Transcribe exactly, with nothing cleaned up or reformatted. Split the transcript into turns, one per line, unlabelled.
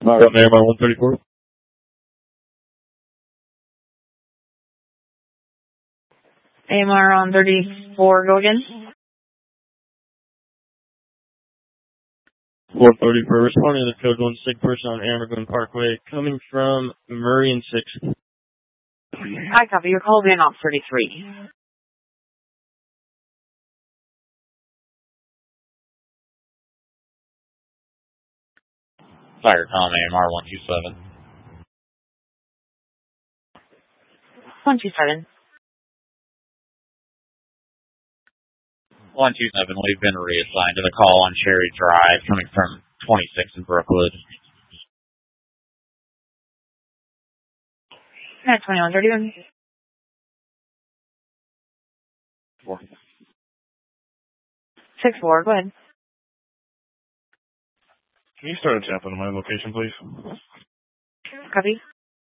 All right. A M R one thirty-four.
A M R on thirty-four, go again.
four thirty for responding to the code one sick person on Amagoon Parkway, coming from Murray and sixth.
I copy. Your call in off thirty-three.
Fire com A M R one two seven.
one two seven.
one two seven, we've been reassigned to the call on Cherry Drive, coming from twenty-six in Brookwood.
At twenty-one thirty-one.
Four.
six four, go ahead.
Can you start a tap on my location, please?
Copy.